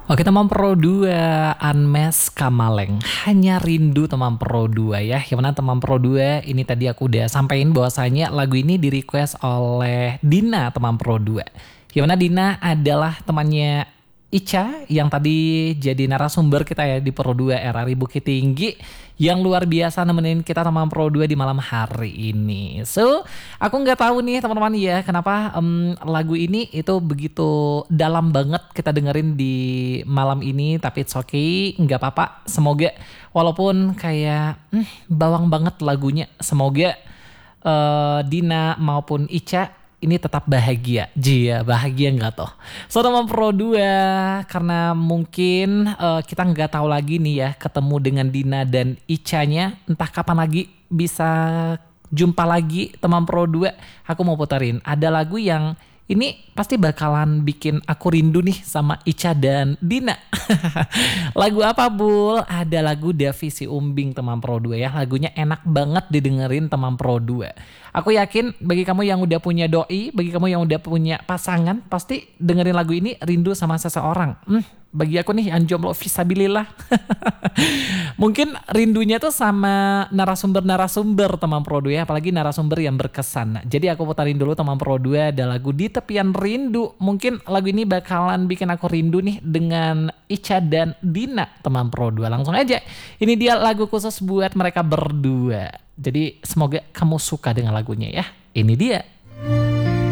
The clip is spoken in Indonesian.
Oke teman Pro 2, Unmesh Kamaleng, Hanya Rindu teman Pro 2 ya. Yang mana teman Pro 2 ini tadi aku udah sampein bahwasanya lagu ini di request oleh Dina teman Pro 2. Yang mana Dina adalah temannya Ica yang tadi jadi narasumber kita ya di Pro 2 RRI Bukit Tinggi yang luar biasa nemenin kita teman Pro 2 di malam hari ini. So, aku nggak tahu nih teman-teman ya kenapa lagu ini itu begitu dalam banget kita dengerin di malam ini, tapi it's okay, nggak apa-apa. Semoga walaupun kayak bawang banget lagunya, semoga Dina maupun Ica ini tetap bahagia. Jia, bahagia nggak toh? So teman Pro 2, karena mungkin kita nggak tahu lagi nih ya ketemu dengan Dina dan Icanya, entah kapan lagi bisa jumpa lagi teman Pro 2. Aku mau puterin ada lagu yang ini pasti bakalan bikin aku rindu nih sama Ica dan Dina. Lagu apa Bul? Ada lagu Davisi Umbing teman Pro 2 ya. Lagunya enak banget didengerin teman Pro 2. Aku yakin bagi kamu yang udah punya doi, bagi kamu yang udah punya pasangan, pasti dengerin lagu ini rindu sama seseorang. Bagi aku nih yang jomblo fisabilillah. Mungkin rindunya tuh sama narasumber-narasumber teman Pro 2 ya, apalagi narasumber yang berkesan. Jadi aku putarin dulu teman Pro 2 ada lagu Di Tepian Rindu. Mungkin lagu ini bakalan bikin aku rindu nih dengan Ica dan Dina teman Pro 2. Langsung aja. Ini dia lagu khusus buat mereka berdua. Jadi semoga kamu suka dengan lagunya ya. Ini dia.